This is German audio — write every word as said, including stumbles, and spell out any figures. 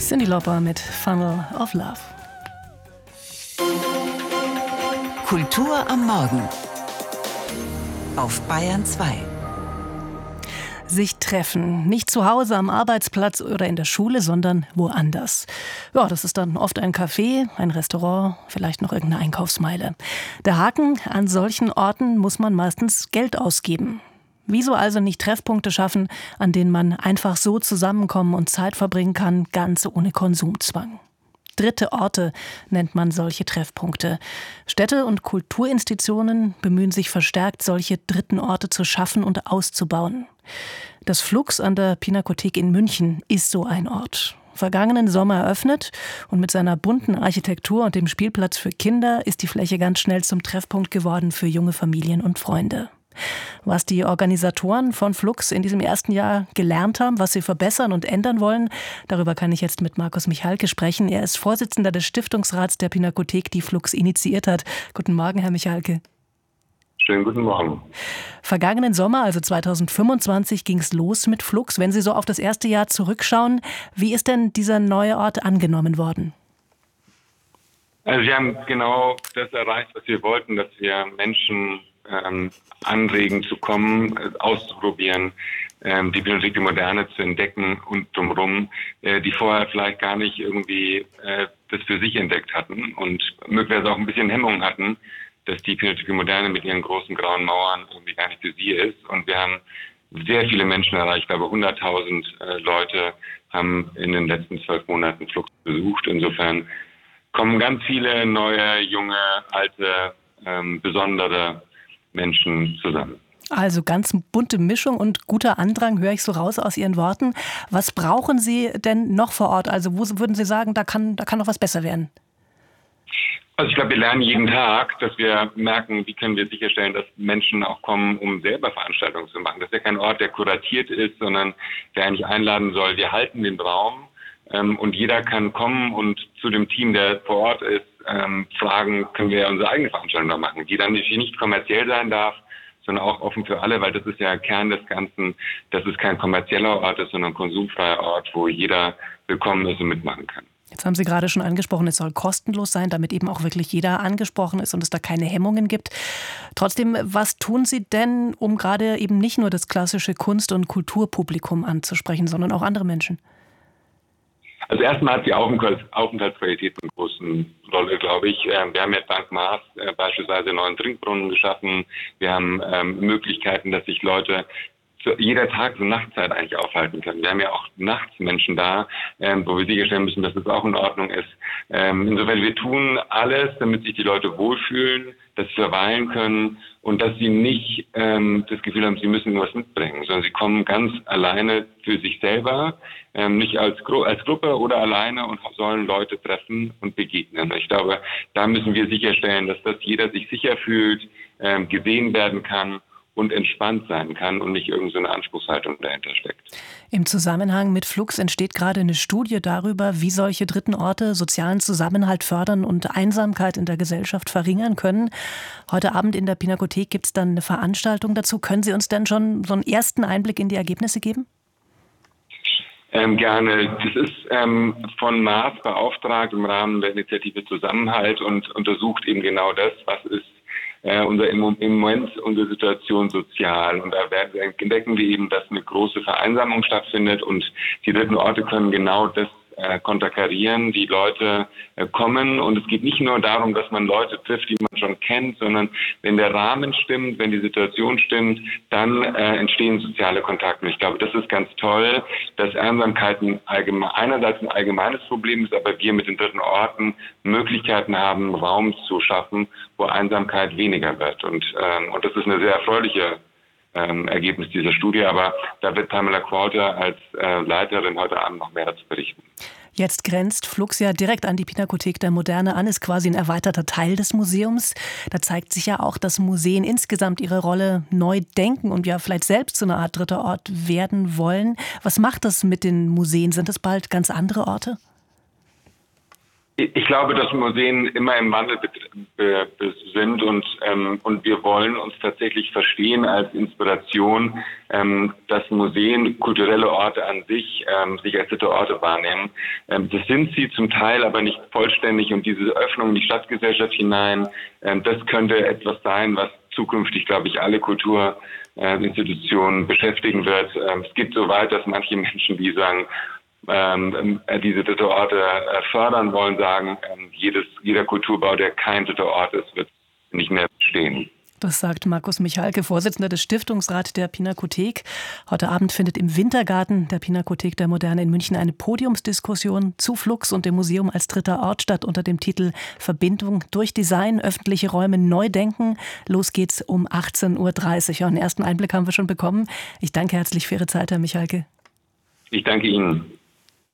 Cyndi Lauper mit Funnel of Love. Kultur am Morgen auf Bayern zwei. Sich treffen, nicht zu Hause am Arbeitsplatz oder in der Schule, sondern woanders. Ja, das ist dann oft ein Café, ein Restaurant, vielleicht noch irgendeine Einkaufsmeile. Der Haken: an solchen Orten muss man meistens Geld ausgeben. Wieso also nicht Treffpunkte schaffen, an denen man einfach so zusammenkommen und Zeit verbringen kann, ganz ohne Konsumzwang? Dritte Orte nennt man solche Treffpunkte. Städte und Kulturinstitutionen bemühen sich verstärkt, solche dritten Orte zu schaffen und auszubauen. Das Flux an der Pinakothek in München ist so ein Ort. Vergangenen Sommer eröffnet und mit seiner bunten Architektur und dem Spielplatz für Kinder ist die Fläche ganz schnell zum Treffpunkt geworden für junge Familien und Freunde. Was die Organisatoren von Flux in diesem ersten Jahr gelernt haben, was sie verbessern und ändern wollen, darüber kann ich jetzt mit Markus Michalke sprechen. Er ist Vorsitzender des Stiftungsrats der Pinakothek, die Flux initiiert hat. Guten Morgen, Herr Michalke. Schönen guten Morgen. Vergangenen Sommer, also zweitausendfünfundzwanzig, ging es los mit Flux. Wenn Sie so auf das erste Jahr zurückschauen, wie ist denn dieser neue Ort angenommen worden? Also wir haben genau das erreicht, was wir wollten, dass wir Menschen ähm, anregen zu kommen, äh, auszuprobieren, ähm, die Bibliothek der Moderne zu entdecken und drumherum, äh, die vorher vielleicht gar nicht irgendwie äh, das für sich entdeckt hatten und möglicherweise auch ein bisschen Hemmung hatten, dass die Bibliothek der Moderne mit ihren großen grauen Mauern irgendwie gar nicht für sie ist. Und wir haben sehr viele Menschen erreicht. Ich glaube, hunderttausend äh, Leute haben in den letzten zwölf Monaten Flux besucht. Insofern kommen ganz viele neue, junge, alte, ähm, besondere Menschen zusammen. Also ganz bunte Mischung und guter Andrang, höre ich so raus aus Ihren Worten. Was brauchen Sie denn noch vor Ort? Also wo würden Sie sagen, da kann, da kann noch was besser werden? Also ich glaube, wir lernen jeden Tag, dass wir merken, wie können wir sicherstellen, dass Menschen auch kommen, um selber Veranstaltungen zu machen. Das ist ja kein Ort, der kuratiert ist, sondern der eigentlich einladen soll. Wir halten den Raum ähm, und jeder kann kommen und zu dem Team, der vor Ort ist, ähm, fragen, können wir unsere eigene Veranstaltung da machen, die dann natürlich nicht kommerziell sein darf, sondern auch offen für alle, weil das ist ja Kern des Ganzen, dass es kein kommerzieller Ort ist, sondern ein konsumfreier Ort, wo jeder willkommen ist und mitmachen kann. Jetzt haben Sie gerade schon angesprochen, es soll kostenlos sein, damit eben auch wirklich jeder angesprochen ist und es da keine Hemmungen gibt. Trotzdem, was tun Sie denn, um gerade eben nicht nur das klassische Kunst- und Kulturpublikum anzusprechen, sondern auch andere Menschen? Also erstmal hat die Aufenthaltsqualität eine große Rolle, glaube ich. Wir haben ja dank Maß beispielsweise einen neuen Trinkbrunnen geschaffen. Wir haben ähm, Möglichkeiten, dass sich Leute zu jeder Tages- und Nachtzeit eigentlich aufhalten können. Wir haben ja auch nachts Menschen da, ähm, wo wir sicherstellen müssen, dass das auch in Ordnung ist. Ähm, insofern, wir tun alles, damit sich die Leute wohlfühlen, dass sie verweilen können und dass sie nicht ähm, das Gefühl haben, sie müssen irgendwas mitbringen, sondern sie kommen ganz alleine für sich selber, ähm, nicht als, Gru- als Gruppe oder alleine und sollen Leute treffen und begegnen. Ich glaube, da müssen wir sicherstellen, dass das jeder sich sicher fühlt, ähm, gesehen werden kann und entspannt sein kann und nicht irgendeine Anspruchshaltung dahinter steckt. Im Zusammenhang mit Flux entsteht gerade eine Studie darüber, wie solche dritten Orte sozialen Zusammenhalt fördern und Einsamkeit in der Gesellschaft verringern können. Heute Abend in der Pinakothek gibt es dann eine Veranstaltung dazu. Können Sie uns denn schon so einen ersten Einblick in die Ergebnisse geben? Ähm, gerne. Das ist ähm, von Maß beauftragt im Rahmen der Initiative Zusammenhalt und untersucht eben genau das, was ist Äh, unser, im, im Moment unsere Situation sozial. Und da werden, entdecken wir eben, dass eine große Vereinsamung stattfindet und die dritten Orte können genau das äh, konterkarieren. Die Leute äh, kommen und es geht nicht nur darum, dass man Leute trifft, die man schon kennt, sondern wenn der Rahmen stimmt, wenn die Situation stimmt, dann äh, entstehen soziale Kontakte. Und ich glaube, das ist ganz toll, dass Einsamkeit ein allgemein, einerseits ein allgemeines Problem ist, aber wir mit den dritten Orten Möglichkeiten haben, Raum zu schaffen, wo Einsamkeit weniger wird. Und, ähm, und das ist eine sehr erfreuliche ähm, Ergebnis dieser Studie. Aber da wird Pamela Quarter als äh, Leiterin heute Abend noch mehr dazu berichten. Jetzt grenzt Flux ja direkt an die Pinakothek der Moderne an, ist quasi ein erweiterter Teil des Museums. Da zeigt sich ja auch, dass Museen insgesamt ihre Rolle neu denken und ja vielleicht selbst zu einer Art dritter Ort werden wollen. Was macht das mit den Museen? Sind es bald ganz andere Orte? Ich glaube, dass Museen immer im Wandel sind und, ähm, und wir wollen uns tatsächlich verstehen als Inspiration, ähm, dass Museen, kulturelle Orte an sich, ähm, sich als dritte Orte wahrnehmen. Ähm, das sind sie zum Teil, aber nicht vollständig, und diese Öffnung in die Stadtgesellschaft hinein, ähm, das könnte etwas sein, was zukünftig, glaube ich, alle Kulturinstitutionen beschäftigen wird. Ähm, es geht so weit, dass manche Menschen, die sagen, Ähm, diese dritte Orte äh, fördern wollen, sagen, ähm, jedes, jeder Kulturbau, der kein dritter Ort ist, wird nicht mehr bestehen. Das sagt Markus Michalke, Vorsitzender des Stiftungsrats der Pinakothek. Heute Abend findet im Wintergarten der Pinakothek der Moderne in München eine Podiumsdiskussion zu Flux und dem Museum als dritter Ort statt unter dem Titel Verbindung durch Design, öffentliche Räume neu denken. Los geht's um achtzehn Uhr dreißig. Ja, einen ersten Einblick haben wir schon bekommen. Ich danke herzlich für Ihre Zeit, Herr Michalke. Ich danke Ihnen.